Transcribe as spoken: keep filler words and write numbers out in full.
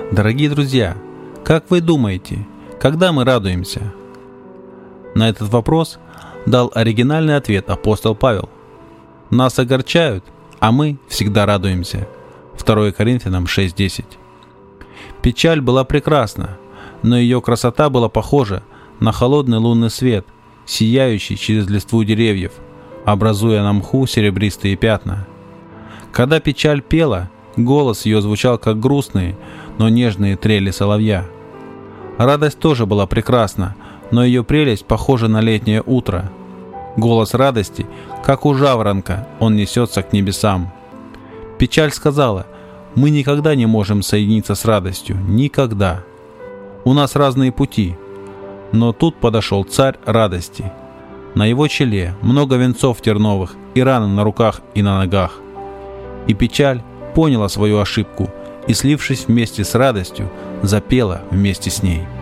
Дорогие друзья, как вы думаете, когда мы радуемся? На этот вопрос дал оригинальный ответ апостол Павел. Нас огорчают, а мы всегда радуемся. второе Коринфянам шесть десять. Печаль была прекрасна, но ее красота была похожа на холодный лунный свет, сияющий через листву деревьев, образуя на мху серебристые пятна. Когда печаль пела, голос ее звучал как грустные, но нежные трели соловья. Радость тоже была прекрасна, но ее прелесть похожа на летнее утро. Голос радости, как у жаворонка, он несется к небесам. Печаль сказала: мы никогда не можем соединиться с радостью, никогда. У нас разные пути. Но тут подошел царь радости. На его челе много венцов терновых и раны на руках и на ногах. И печаль поняла свою ошибку и, слившись вместе с радостью, запела вместе с ней.